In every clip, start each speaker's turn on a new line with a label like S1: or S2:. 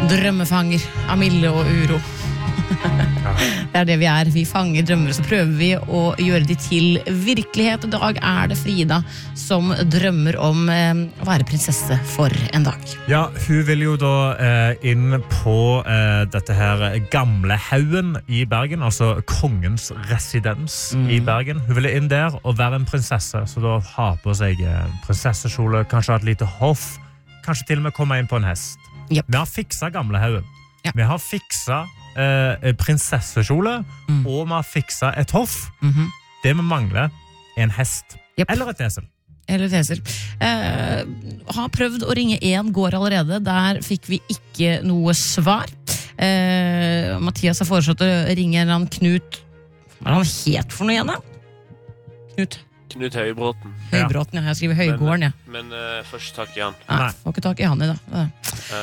S1: Drømmefanger av milde og uro. Det det vi Vi fanger drømmer, så prøver vi å gjøre de til virkelighet. I dag det Frida som drømmer om å være prinsesse for en dag.
S2: Ja, hun vil jo da inn på dette her gamle haugen i Bergen, altså kongens residens i Bergen. Hun ville inn der og være en prinsesse, så da ha på seg prinsessekjole, kanskje ha et lite hoff, kanskje til og med komme inn på en hest.
S1: Yep.
S2: Vi har fikset gamle haugen.
S1: Ja.
S2: Vi har fikset prinsessekjole, og vi har fikset et hoff. Det vi mangler en hest.
S1: Yep.
S2: Eller et esel.
S1: Eller et esel. Har prøvd å ringe en gård allerede. Der fikk vi ikke noe svar. Mathias har foreslått å ringe en eller annen Knut. Hva han het for noe igjen da?
S3: Knut Høybråten.
S1: Høybråten, ja. Jeg skriver Høygården, ja.
S3: Men først takk i han.
S1: Nei, får ikke tak i han i dag.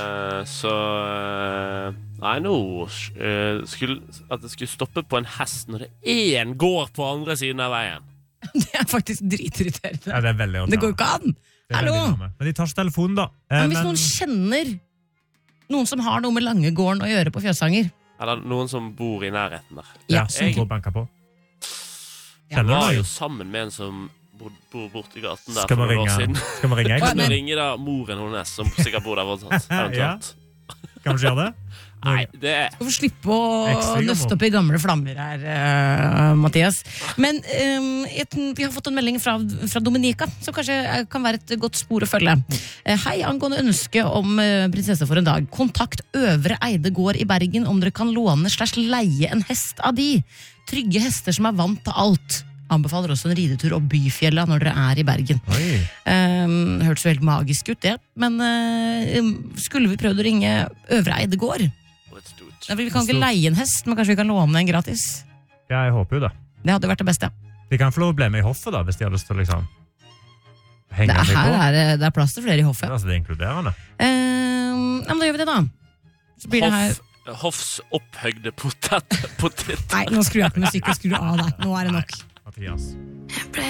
S3: Nei, nå at det skulle stoppe på en hest når det en gård på andre siden av veien.
S1: Det faktisk dritirriterende.
S2: Ja, det veldig
S1: Det går ikke an. Hallo?
S2: Men de tar ikke telefonen da.
S1: Men hvis noen kjenner noen som har noe med Langegården å gjøre på Fjøsanger.
S3: Eller noen som bor i nærheten der.
S2: Ja, som går banker på.
S3: Jeg var jo sammen med en som bor borte i gaten der
S2: for
S3: noen år siden.
S2: Skal vi ringe?
S3: Kan vi ringe da moren hennes, som sikkert bor der fortsatt, eventuelt.
S2: Kan vi gjøre det?
S3: Nei, det
S1: Skal få slippe å nøste opp i gamle flammer her, Mathias. Men vi har fått en melding fra Dominika, som kanskje kan være et godt spor å følge. Hei, angående ønske om prinsesse for en dag. Kontakt Øvre Eide gård i Bergen om dere kan låne/leie en hest av de. Trygge hester som vant til alt. Anbefaler også en ridetur og byfjella når dere i Bergen. Hørtes jo helt magisk ut det. Men skulle vi prøvd å ringe Øvre Eide gård? Vi kan ikke leie en hest, men kanskje vi kan låne en gratis.
S2: Ja, jeg håper jo det.
S1: Det hadde vært det beste.
S2: De kan få lov å bli med i hoffet da, hvis de har lyst til å liksom henge seg på.
S1: Det plass til flere i hoffet.
S2: Altså, det inkluderende.
S1: Ja, men da gjør vi det da. Så blir det her...
S3: Hoffs opphøgde potet.
S1: Nei, nå skrur jeg ikke musikk og skrur av deg. Nå det nok.
S2: Mathias.